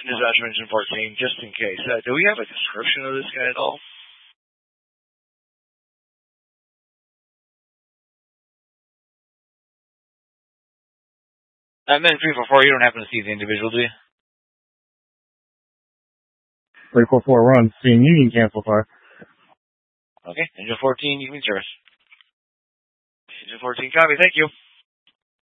Dispatcher Engine 14, just in case. Do we have a description of this guy at all? And then 344, you don't happen to see the individual, do you? 344, run. Seeing Union cancel fire. Okay, Engine 14, you can be service. Engine 14, copy, thank you.